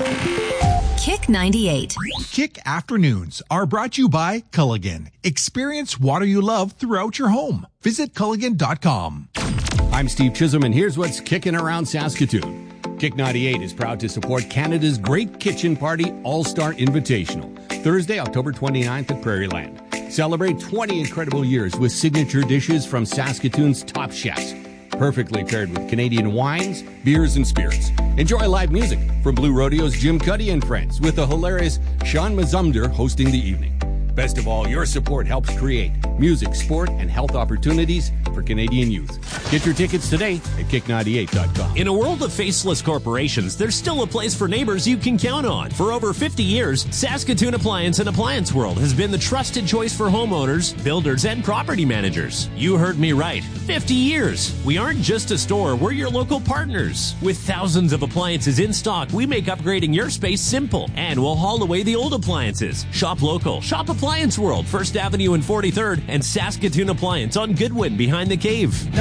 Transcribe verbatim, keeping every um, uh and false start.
Kick ninety-eight. Kick Afternoons are brought to you by Culligan. Experience water you love throughout your home. Visit Culligan dot com. I'm Steve Chisholm, and here's what's kicking around Saskatoon. Kick ninety-eight is proud to support Canada's Great Kitchen Party All-Star Invitational, Thursday, October twenty-ninth at Prairie Land. Celebrate twenty incredible years with signature dishes from Saskatoon's top chefs, perfectly paired with Canadian wines, beers, and spirits. Enjoy live music from Blue Rodeo's Jim Cuddy and Friends, with the hilarious Sean Mazumder hosting the evening. Best of all, your support helps create music, sport, and health opportunities for Canadian youth. Get your tickets today at kick ninety-eight dot com. In a world of faceless corporations, there's still a place for neighbors you can count on. For over fifty years, Saskatoon Appliance and Appliance World has been the trusted choice for homeowners, builders, and property managers. You heard me right. fifty years. We aren't just a store, we're your local partners. With thousands of appliances in stock, we make upgrading your space simple, and we'll haul away the old appliances. Shop local. Shop Appliance World, First Avenue and forty-third, and Saskatoon Appliance on Goodwin behind the cave.